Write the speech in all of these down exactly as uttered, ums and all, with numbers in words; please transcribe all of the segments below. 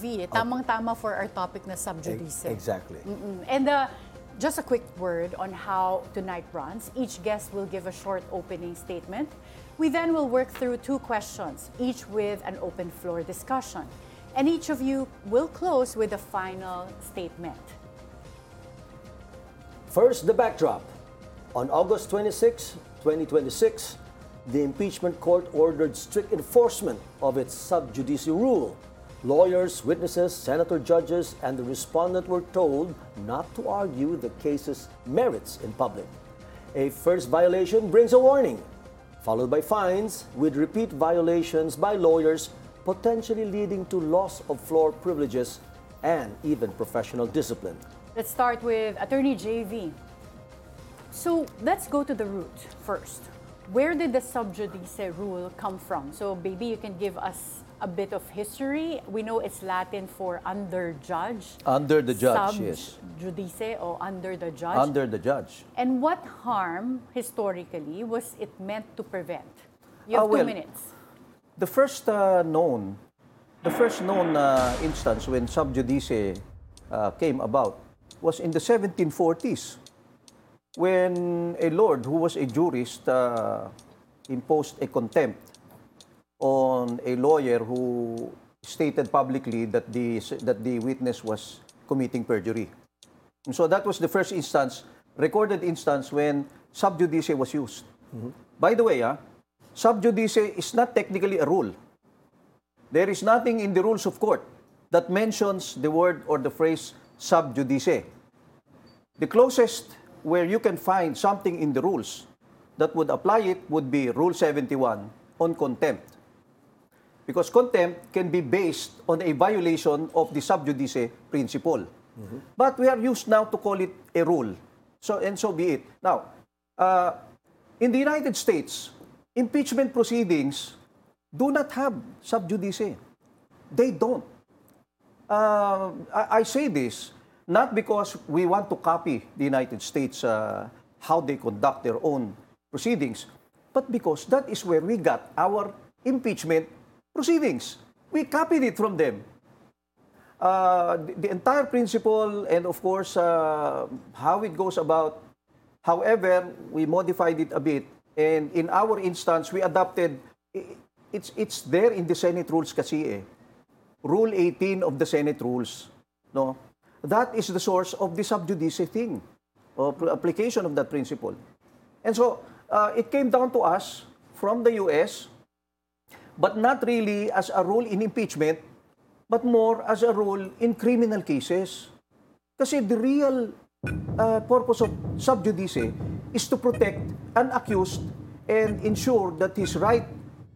V. Tamang-tama for our topic na sub judice. Exactly. Mm-mm. And uh, just a quick word on how tonight runs. Each guest will give a short opening statement. We then will work through two questions, each with an open floor discussion. And each of you will close with a final statement. First, the backdrop. On August twenty-sixth, twenty twenty-six, the impeachment court ordered strict enforcement of its sub judice rule. Lawyers, witnesses, senator judges, and the respondent were told not to argue the case's merits in public. A first violation brings a warning, followed by fines, with repeat violations by lawyers potentially leading to loss of floor privileges and even professional discipline. Let's start with Attorney J V. So let's go to the root first. Where did the sub judice rule come from? So maybe you can give us a bit of history. We know it's Latin for under judge. Under the judge, sub yes. judice or under the judge. Under the judge. And what harm, historically, was it meant to prevent? You have Uh, well, two minutes. The first uh, known, the first known uh, instance when sub judice uh, came about was in the seventeen forties, when a lord who was a jurist uh, imposed a contempt on a lawyer who stated publicly that the that the witness was committing perjury. And so that was the first instance, recorded instance when sub judice was used. Mm-hmm. By the way, ah, sub judice is not technically a rule. There is nothing in the rules of court that mentions the word or the phrase sub judice. The closest where you can find something in the rules that would apply it would be Rule seventy-one on contempt. Because contempt can be based on a violation of the sub judice principle. Mm-hmm. But we are used now to call it a rule. So, and so be it. Now, uh, in the United States, impeachment proceedings do not have sub judice. They don't. Uh, I, I say this not because we want to copy the United States, uh, how they conduct their own proceedings, but because that is where we got our impeachment proceedings. We copied it from them. Uh, the, the entire principle and, of course, uh, how it goes about, however, we modified it a bit. And in our instance, we adopted, it's, it's there in the Senate rules kasi eh. Rule eighteen of the Senate rules. No? That is the source of the sub judice thing, or application of that principle. And so, uh, it came down to us from the U S, but not really as a rule in impeachment, but more as a rule in criminal cases. Kasi the real uh, purpose of sub judice is to protect an accused and ensure that his right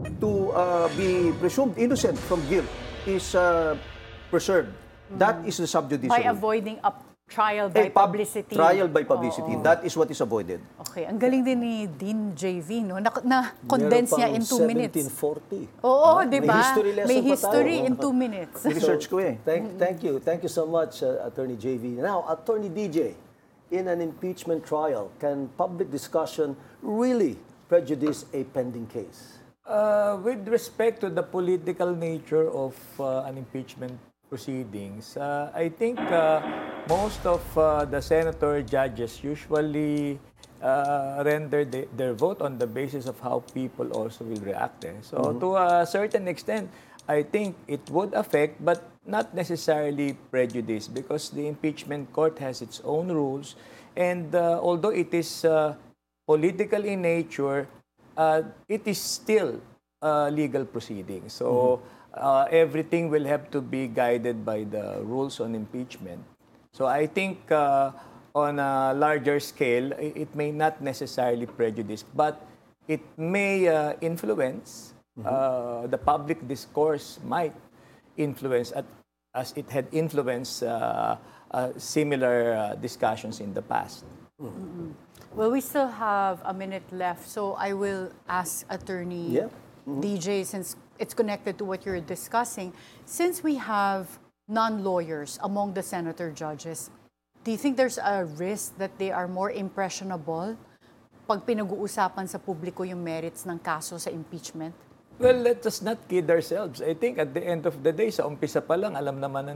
to uh, be presumed innocent from guilt is uh, preserved. That is the sub judice By rule. avoiding a trial by A pub- publicity. Trial by publicity. Oo. That is what is avoided. Okay, ang galing din ni Dean J V, no? Na, na condense niya in two minutes. seventeen forty. Oo, Ah, di may ba? history lesson May pa history tayo. in two minutes. Research ko eh. Thank, thank you. Thank you so much, uh, Attorney J V. Now, Attorney D J, in an impeachment trial, can public discussion really prejudice a pending case? Uh, with respect to the political nature of uh, an impeachment proceedings, uh, I think uh, most of uh, the senator judges usually uh, render the, their vote on the basis of how people also will react. Eh. So mm-hmm. to a certain extent, I think it would affect, but not necessarily prejudice, because the impeachment court has its own rules. And uh, although it is uh, political in nature, uh, it is still a legal proceeding. So mm-hmm. uh, everything will have to be guided by the rules on impeachment. So I think uh, on a larger scale, it may not necessarily prejudice, but it may uh, influence. Mm-hmm. uh, the public discourse might influence, at, as it had influenced uh, uh, similar uh, discussions in the past. Mm-hmm. Well, we still have a minute left, so I will ask Attorney yeah. mm-hmm. D J, since it's connected to what you're discussing. Since we have non-lawyers among the senator judges, do you think there's a risk that they are more impressionable pag pinag-uusapan sa publiko yung merits ng kaso sa impeachment? Well, let us not kid ourselves. I think at the end of the day, sa umpisa pa lang, alam naman na